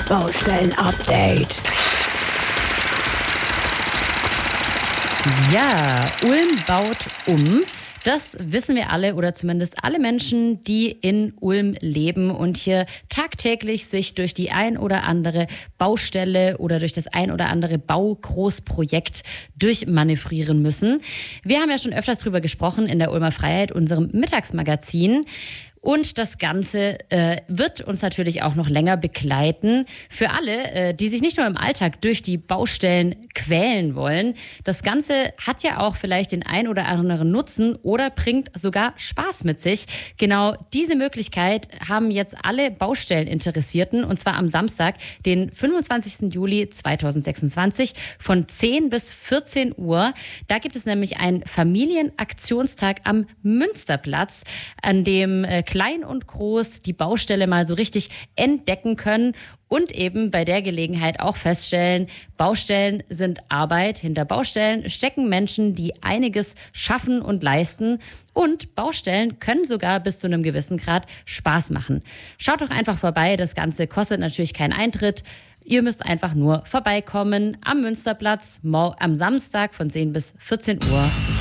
Baustellen-Update. Ja, Ulm baut um. Das wissen wir alle oder zumindest alle Menschen, die in Ulm leben und hier tagtäglich sich durch die ein oder andere Baustelle oder durch das ein oder andere Baugroßprojekt durchmanövrieren müssen. Wir haben ja schon öfters drüber gesprochen in der Ulmer Freiheit, unserem Mittagsmagazin. Und das Ganze wird uns natürlich auch noch länger begleiten. Für alle, die sich nicht nur im Alltag durch die Baustellen quälen wollen. Das Ganze hat ja auch vielleicht den ein oder anderen Nutzen oder bringt sogar Spaß mit sich. Genau diese Möglichkeit haben jetzt alle Baustelleninteressierten, und zwar am Samstag, den 25. Juli 2026 von 10 bis 14 Uhr. Da gibt es nämlich einen Familienaktionstag am Münsterplatz, an dem klein und groß die Baustelle mal so richtig entdecken können und eben bei der Gelegenheit auch feststellen, Baustellen sind Arbeit. Hinter Baustellen stecken Menschen, die einiges schaffen und leisten. Und Baustellen können sogar bis zu einem gewissen Grad Spaß machen. Schaut doch einfach vorbei. Das Ganze kostet natürlich keinen Eintritt. Ihr müsst einfach nur vorbeikommen am Münsterplatz am Samstag von 10 bis 14 Uhr.